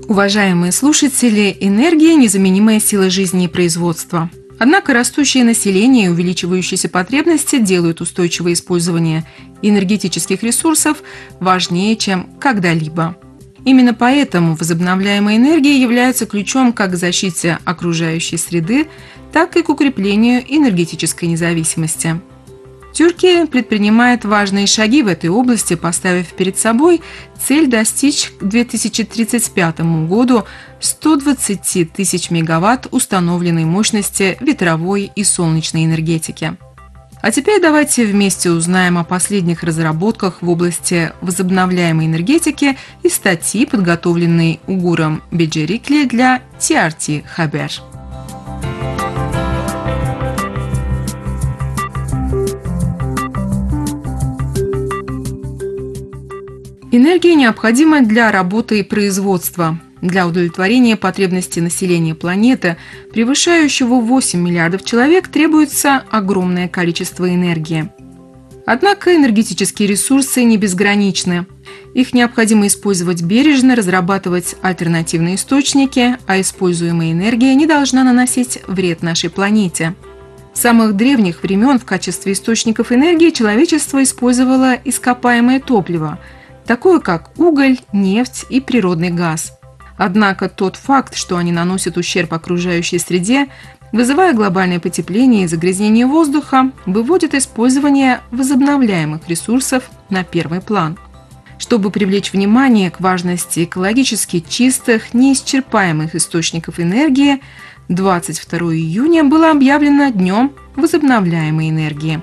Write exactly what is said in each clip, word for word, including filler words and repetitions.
Уважаемые слушатели, энергия – незаменимая сила жизни и производства. Однако растущее население и увеличивающиеся потребности делают устойчивое использование энергетических ресурсов важнее, чем когда-либо. Именно поэтому возобновляемая энергия является ключом как к защите окружающей среды, так и к укреплению энергетической независимости. Тюркия предпринимает важные шаги в этой области, поставив перед собой цель достичь к две тысячи тридцать пятому году ста двадцати тысяч мегаватт установленной мощности ветровой и солнечной энергетики. А теперь давайте вместе узнаем о последних разработках в области возобновляемой энергетики из статьи, подготовленной Угуром Беджерикли для ти ар ти Хабер. Энергия необходима для работы и производства. Для удовлетворения потребностей населения планеты, превышающего восемь миллиардов человек, требуется огромное количество энергии. Однако энергетические ресурсы не безграничны. Их необходимо использовать бережно, разрабатывать альтернативные источники, а используемая энергия не должна наносить вред нашей планете. С самых древних времен в качестве источников энергии человечество использовало ископаемое топливо, такое как уголь, нефть и природный газ. Однако тот факт, что они наносят ущерб окружающей среде, вызывая глобальное потепление и загрязнение воздуха, выводит использование возобновляемых ресурсов на первый план. Чтобы привлечь внимание к важности экологически чистых, неисчерпаемых источников энергии, двадцать второго июня было объявлено Днем возобновляемой энергии.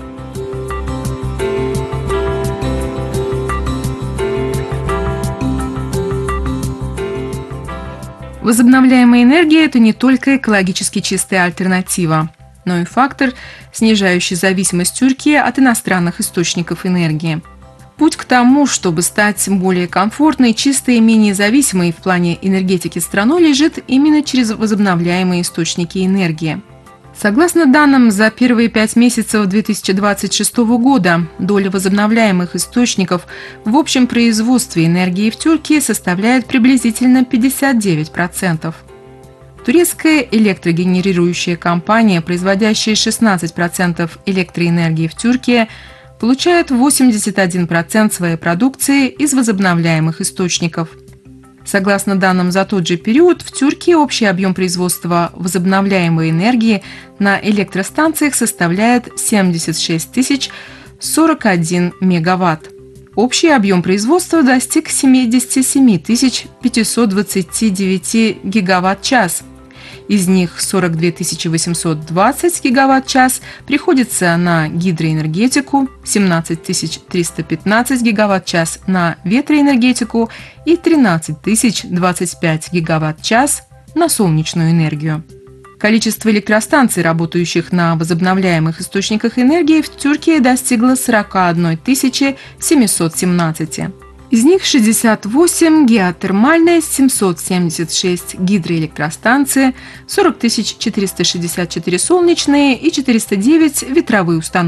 Возобновляемая энергия – это не только экологически чистая альтернатива, но и фактор, снижающий зависимость Тюркии от иностранных источников энергии. Путь к тому, чтобы стать более комфортной, чистой и менее зависимой в плане энергетики страной, лежит именно через возобновляемые источники энергии. Согласно данным за первые пять месяцев две тысячи двадцать шестого года, доля возобновляемых источников в общем производстве энергии в Тюркии составляет приблизительно пятьдесят девять процентов. Турецкая электрогенерирующая компания, производящая шестнадцать процентов электроэнергии в Тюркии, получает восемьдесят один процент своей продукции из возобновляемых источников. Согласно данным за тот же период, в Тюркии общий объем производства возобновляемой энергии на электростанциях составляет семьдесят шесть тысяч сорок один мегаватт. Общий объем производства достиг семьдесят семь тысяч пятьсот двадцать девять гигаватт-час. Из них сорок две тысячи восемьсот двадцать гигаватт-час приходится на гидроэнергетику, семнадцать тысяч триста пятнадцать гигаватт-час на ветроэнергетику и тринадцать тысяч двадцать пять гигаватт-час на солнечную энергию. Количество электростанций, работающих на возобновляемых источниках энергии, в Тюркии достигло сорок одна тысяча семьсот семнадцать. Из них шестьдесят восемь геотермальные, семьсот семьдесят шесть гидроэлектростанции, сорок тысяч четыреста шестьдесят четыре солнечные и четыреста девять ветровые установки.